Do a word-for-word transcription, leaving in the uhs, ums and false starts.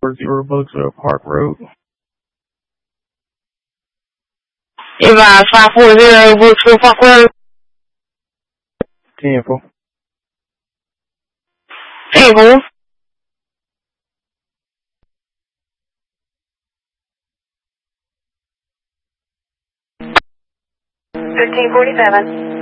zero Bugsville Park Road. Advise five four zero Bugsville Park Road. ten four. ten four. fifteen forty-seven.